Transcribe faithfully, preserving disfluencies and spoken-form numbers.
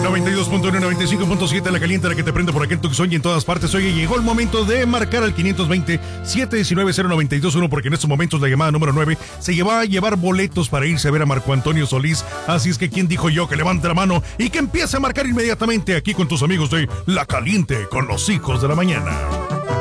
noventa y dos punto uno, noventa y cinco punto siete, la caliente, la que te prende por aquel tuxón y en todas partes. Oye, llegó el momento de marcar al quinientos veinte, setecientos diecinueve, cero noventa y dos uno, porque en estos momentos la llamada número nueve se lleva a llevar boletos para irse a ver a Marco Antonio Solís. Así es que, ¿quién dijo yo? Que levante la mano y que empiece a marcar inmediatamente aquí con tus amigos de La Caliente con los Hijos de la Mañana.